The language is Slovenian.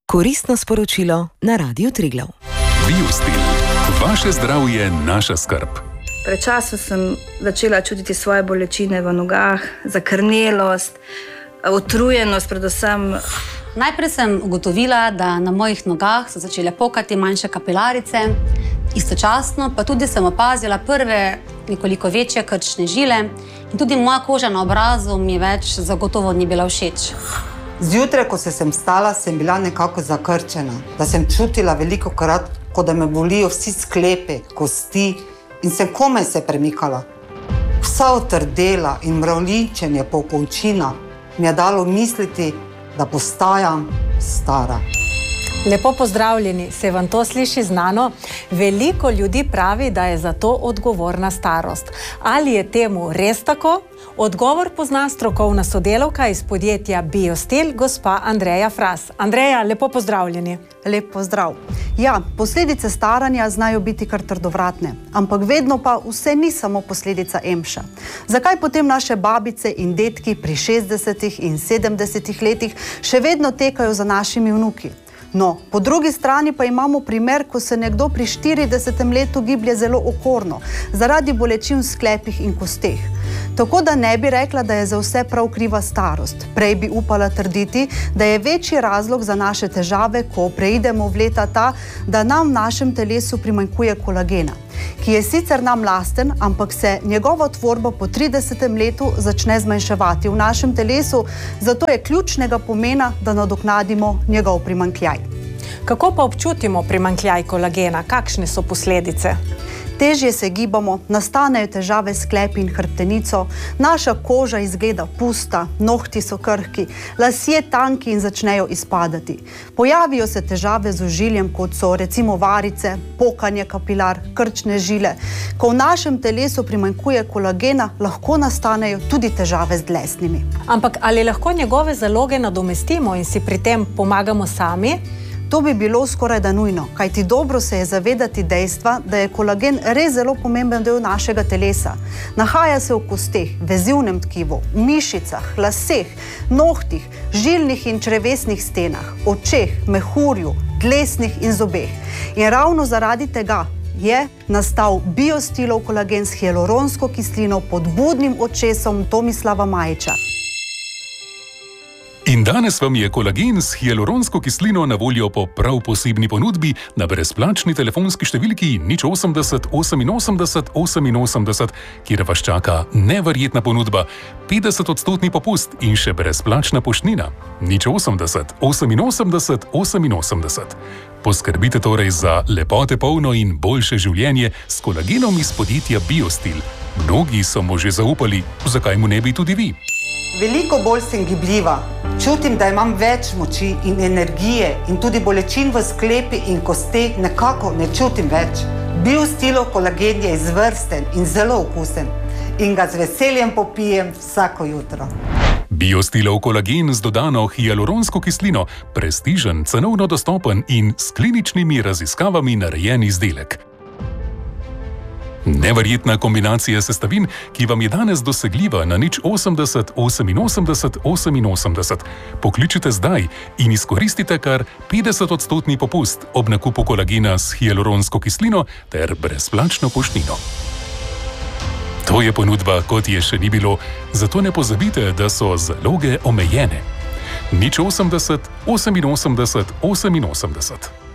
Koristno sporočilo na Radiu Triglav. Biostil. Vaše zdravje, naša skrb. Pred časom sem začela čutiti svoje bolečine v nogah, zakrnelost, utrujenost predvsem. Najprej sem ugotovila, da na mojih nogah so začele pokati manjše kapilarice. Istočasno pa tudi sem opazila prve nekoliko večje krčne žile in tudi moja koža na obrazu mi več zagotovo ni bila všeč. Zjutraj, ko sem vstala, sem bila nekako zakrčena, da sem čutila velikokrat, kot da me bolijo vsi sklepi, kosti in sem komaj se premikala. Vsa otrdela in mravljinčenje pokončina mi je dalo misliti, da postajam stara. Lepo pozdravljeni, se vam to sliši znano? Veliko ljudi pravi, da je za to odgovorna starost. Ali je temu res tako? Odgovor pozna strokovna sodelavka iz podjetja Biostil, gospa Andreja Fras. Andreja, lepo pozdravljeni. Lep pozdrav. Ja, posledice staranja znajo biti kar trdovratne, ampak vedno pa vse ni samo posledica emša. Zakaj potem naše babice in detki pri 60 in 70 letih še vedno tekajo za našimi vnuki? No, po drugi strani pa imamo primer, ko se nekdo pri 40. letu giblje zelo okorno, zaradi bolečin v sklepih in kosteh. Tako da ne bi rekla, da je za vse prav kriva starost. Prej bi upala trditi, da je večji razlog za naše težave, ko preidemo v leta ta, da nam v našem telesu primanjkuje kolagena, ki je sicer nam lasten, ampak se njegova tvorba po 30. letu začne zmanjševati v našem telesu, zato je ključnega pomena, da nadoknadimo njegov primanjkljaj. Kako pa občutimo primanjkljaj kolagena? Kakšne so posledice? Težje se gibamo, nastanejo težave s sklepi in hrbtenico, naša koža izgleda pusta, nohti so krhki, lasje tanki in začnejo izpadati. Pojavijo se težave z ožiljem, kot so recimo varice, pokanje kapilar, krčne žile. Ko v našem telesu primanjkuje kolagena, lahko nastanejo tudi težave z dlesnimi. Ampak ali lahko njegove zaloge nadomestimo in si pri tem pomagamo sami? To bi bilo skoraj da nujno, kajti dobro se je zavedati dejstva, da je kolagen res zelo pomemben del našega telesa. Nahaja se v kosteh, vezivnem tkivu, v mišicah, laseh, nohtih, žilnih in črevesnih stenah, očeh, mehurju, dlesnih in zobeh. In ravno zaradi tega je nastal Biostilov kolagen s hialuronsko kislino pod budnim očesom Tomislava Majiča. In danes vam je kolagen s hialuronsko kislino na voljo po prav posebni ponudbi na brezplačni telefonski številki 080 88 88, kjer vas čaka neverjetna ponudba, 50% popust in še brezplačna poštnina. 080 88 88. Poskrbite torej za lepote polno in boljše življenje s kolagenom iz podjetja Biostil. Mnogi so mu že zaupali, zakaj mu ne bi tudi vi? Veliko bolj sem gibljiva. Čutim, da imam več moči in energije in tudi bolečin v sklepi in kosteh nekako ne čutim več. Biostilov kolagen je izvrsten in zelo okusen in ga z veseljem popijem vsako jutro. Biostilov kolagen z dodano hialuronsko kislino, prestižen, cenovno dostopen in s kliničnimi raziskavami narejen izdelek. Neverjetna kombinacija sestavin, ki vam je danes dosegljiva na 080 88 88. Pokličite zdaj in izkoristite kar 50% popust ob nakupu kolagena s hialuronsko kislino ter brezplačno poštnino. To je ponudba, kot je še ni bilo, zato ne pozabite, da so zaloge omejene. 080 88 88.